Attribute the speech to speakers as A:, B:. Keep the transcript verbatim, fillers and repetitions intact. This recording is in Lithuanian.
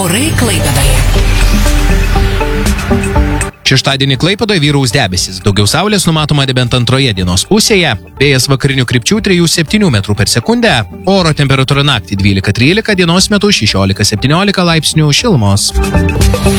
A: Orai Klaipėdoje.
B: Šeštadienį Klaipėdoje vyraus debesis. Daugiau saulės numatoma nebent antroje dienos pusėje. Vėjas vakarinių krypčių trijų septynių metrų per sekundę. Oro temperatūra naktį dvylika trylika, dienos metu šešiolika septyniolika laipsnių šilumos.